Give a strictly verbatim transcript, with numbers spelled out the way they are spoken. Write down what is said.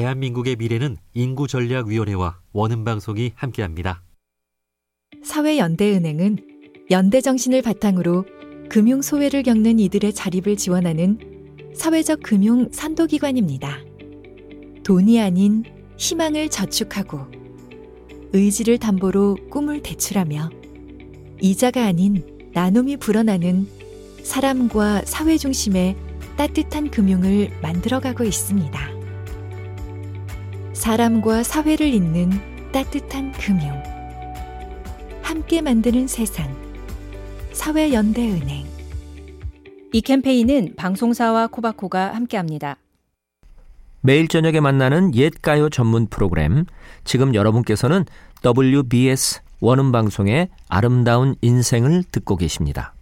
대한민국의 미래는 인구전략위원회와 원음방송이 함께합니다. 사회연대은행은 연대정신을 바탕으로 금융소외를 겪는 이들의 자립을 지원하는 사회적 금융 선도기관입니다. 돈이 아닌 희망을 저축하고 의지를 담보로 꿈을 대출하며 이자가 아닌 나눔이 불어나는 사람과 사회 중심의 따뜻한 금융을 만들어가고 있습니다. 사람과 사회를 잇는 따뜻한 금융. 함께 만드는 세상. 사회연대은행. 이 캠페인은 방송사와 코바코가 함께합니다. 매일 저녁에 만나는 옛가요 전문 프로그램. 지금 여러분께서는 더블유비에스 원음방송의 아름다운 인생을 듣고 계십니다.